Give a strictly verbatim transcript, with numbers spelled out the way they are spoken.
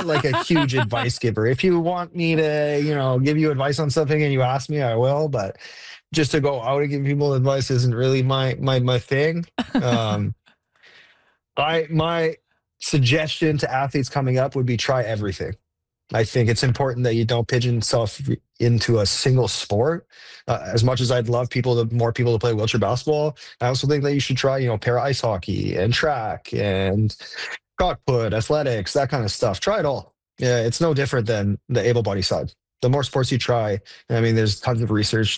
not like a huge advice giver. If you want me to, you know, give you advice on something and you ask me, I will. But just to go out and give people advice isn't really my my my thing. Um, I my suggestion to athletes coming up would be try everything. I think it's important that you don't pigeon yourself into a single sport. Uh, as much as I'd love people to more people to play wheelchair basketball, I also think that you should try, you know, para ice hockey and track and shot put, athletics, that kind of stuff. Try it all. Yeah, it's no different than the able body side. The more sports you try, I mean, there's tons of research